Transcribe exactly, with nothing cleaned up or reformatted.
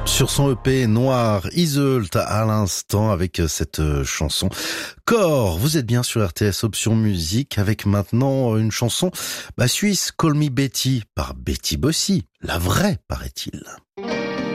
Sur son E P Noir, Iseult à l'instant avec cette chanson Core. Vous êtes bien sur R T S Option Musique avec maintenant une chanson bah, suisse, Call Me Betty par Betty Bossy, la vraie paraît-il.